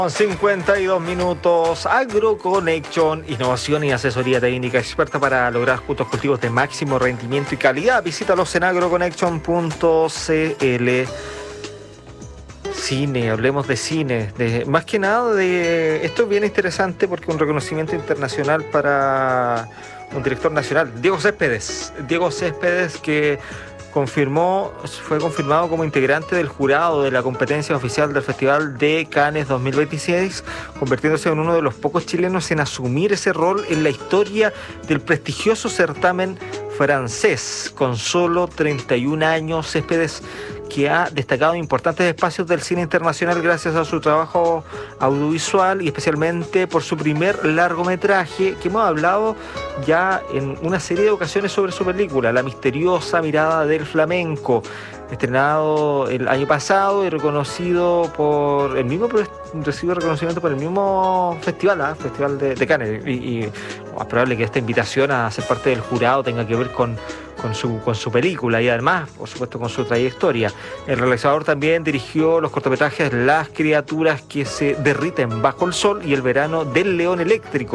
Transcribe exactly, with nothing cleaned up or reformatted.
cincuenta y dos minutos. AgroConnection, innovación y asesoría técnica experta para lograr justos cultivos de máximo rendimiento y calidad. Visítalos en agroconnection punto c l. Cine, hablemos de cine, de, más que nada de... Esto es bien interesante porque un reconocimiento internacional para un director nacional, Diego Céspedes. Diego Céspedes, que confirmó, fue confirmado como integrante del jurado de la competencia oficial del Festival de Cannes dos mil veintiséis, convirtiéndose en uno de los pocos chilenos en asumir ese rol en la historia del prestigioso certamen francés. Con solo treinta y un años, Céspedes, que ha destacado en importantes espacios del cine internacional gracias a su trabajo audiovisual y especialmente por su primer largometraje, que hemos hablado ya en una serie de ocasiones sobre su película, La misteriosa mirada del flamenco, estrenado el año pasado y reconocido por el mismo, recibió reconocimiento por el mismo festival, ¿eh? Festival de, de Cannes, y, y lo más probable que esta invitación a ser parte del jurado tenga que ver con, con, su, con su película y además, por supuesto, con su trayectoria. El realizador también dirigió los cortometrajes Las criaturas que se derriten bajo el sol y El verano del león eléctrico.